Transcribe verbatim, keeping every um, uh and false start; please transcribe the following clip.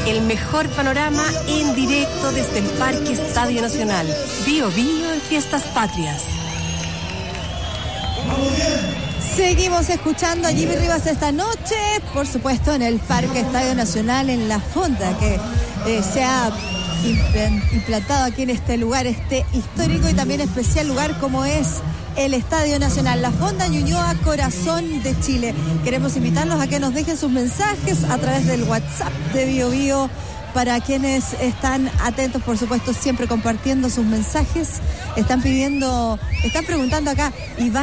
El mejor panorama en directo desde el Parque Estadio Nacional. Bío Bío en Fiestas Patrias. Seguimos escuchando a Jimmy Rivas esta noche, por supuesto en el Parque Estadio Nacional, en la fonda que eh, se ha implantado aquí en este lugar, este histórico y también especial lugar como es el Estadio Nacional, la Fonda Ñuñoa, corazón de Chile. Queremos invitarlos a que nos dejen sus mensajes a través del WhatsApp de Bío Bío, para quienes están atentos, por supuesto, siempre compartiendo sus mensajes. Están pidiendo, están preguntando acá, Iván